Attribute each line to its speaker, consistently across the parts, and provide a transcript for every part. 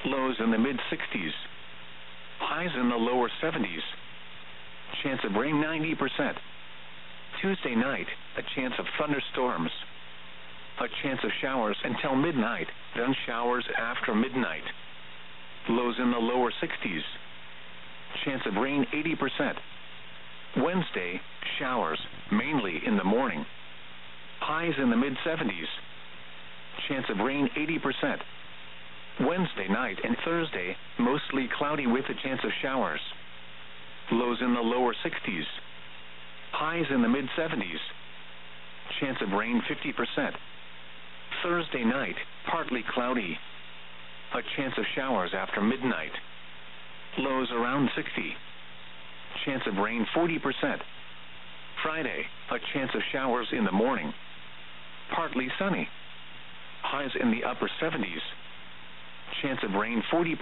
Speaker 1: Lows in the mid-60s. Highs in the lower 70s. Chance of rain 90%. Tuesday night, a chance of thunderstorms. A chance of showers until midnight, then showers after midnight. Lows in the lower 60s. Chance of rain 80%. Wednesday, showers, mainly in the morning. Highs in the mid-70s. Chance of rain 80%. Wednesday night and Thursday, mostly cloudy with a chance of showers. Lows in the lower 60s. Highs in the mid-70s. Chance of rain 50%. Thursday night, partly cloudy. A chance of showers after midnight. Lows around 60. Chance of rain 40%. Friday, a chance of showers in the morning. Partly sunny. Highs in the upper 70s. Chance of rain 40%.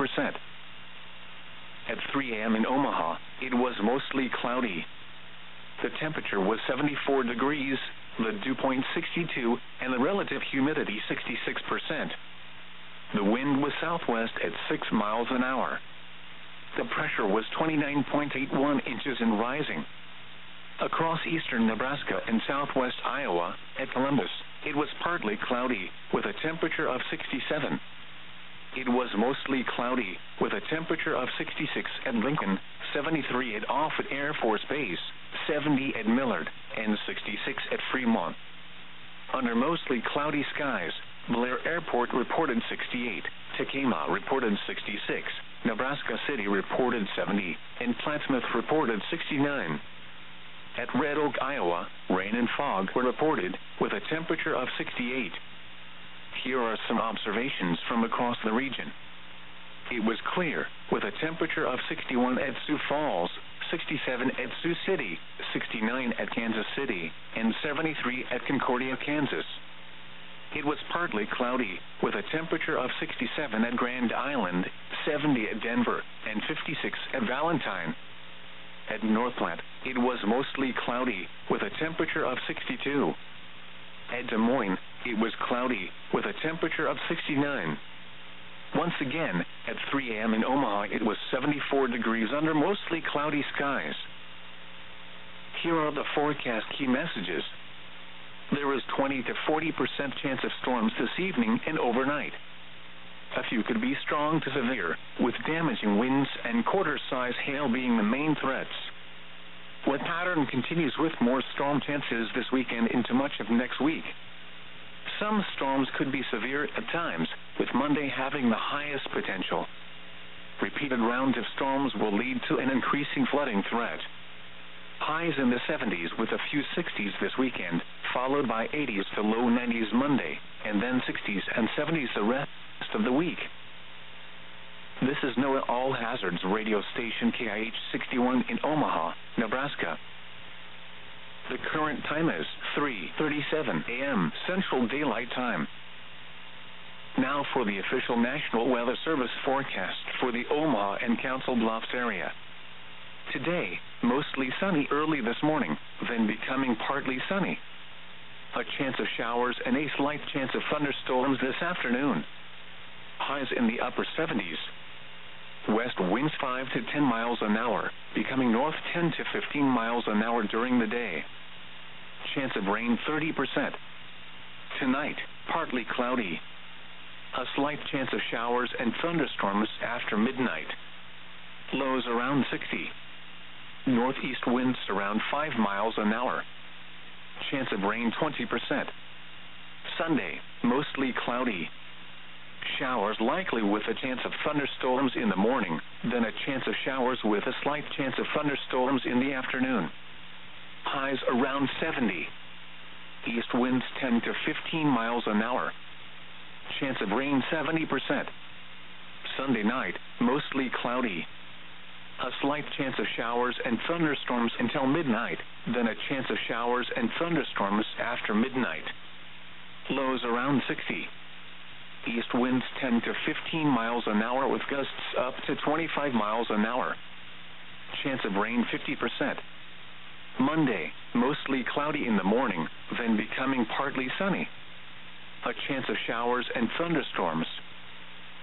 Speaker 1: At 3 a.m. in Omaha, it was mostly cloudy. The temperature was 74 degrees, the dew point 62, and the relative humidity 66%. The wind was southwest at 6 miles an hour. The pressure was 29.81 inches and rising. Across eastern Nebraska and southwest Iowa, at Columbus, it was partly cloudy, with a temperature of 67. It was mostly cloudy, with a temperature of 66 at Lincoln, 73 at Offutt Air Force Base, 70 at Millard, and 66 at Fremont. Under mostly cloudy skies, Blair Airport reported 68, Tekamah reported 66, Nebraska City reported 70, and Plattsmouth reported 69. At Red Oak, Iowa, rain and fog were reported, with a temperature of 68. Here are some observations from across the region. It was clear, with a temperature of 61 at Sioux Falls, 67 at Sioux City, 69 at Kansas City, and 73 at Concordia, Kansas. It was partly cloudy, with a temperature of 67 at Grand Island, 70 at Denver, and 56 at Valentine. At North Platte, it was mostly cloudy, with a temperature of 62. At Des Moines, it was cloudy, with a temperature of 69. Once again, at 3 a.m. in Omaha, it was 74 degrees under mostly cloudy skies. Here are the forecast key messages. There is 20 to 40% chance of storms this evening and overnight. A few could be strong to severe, with damaging winds and quarter-size hail being the main threats. The pattern continues with more storm chances this weekend into much of next week. Some storms could be severe at times, with Monday having the highest potential. Repeated rounds of storms will lead to an increasing flooding threat. Highs in the 70s with a few 60s this weekend, followed by 80s to low 90s Monday, and then 60s and 70s the rest of the week. This is NOAA All Hazards radio station KIH 61 in Omaha, Nebraska. The current time is 3:37 a.m. Central Daylight Time. Now for the official National Weather Service forecast for the Omaha and Council Bluffs area. Today, mostly sunny early this morning, then becoming partly sunny. A chance of showers and a slight chance of thunderstorms this afternoon. Highs in the upper 70s. West winds 5 to 10 miles an hour, becoming north 10 to 15 miles an hour during the day. Chance of rain 30%. Tonight, partly cloudy. A slight chance of showers and thunderstorms after midnight. Lows around 60. Northeast winds around 5 miles an hour. Chance of rain 20%. Sunday, mostly cloudy. Showers likely with a chance of thunderstorms in the morning, then a chance of showers with a slight chance of thunderstorms in the afternoon. Highs around 70. East winds 10 to 15 miles an hour. Chance of rain 70%. Sunday night, mostly cloudy. A slight chance of showers and thunderstorms until midnight, then a chance of showers and thunderstorms after midnight. Lows around 60. East winds 10 to 15 miles an hour with gusts up to 25 miles an hour. Chance of rain 50%. Monday, mostly cloudy in the morning, then becoming partly sunny. A chance of showers and thunderstorms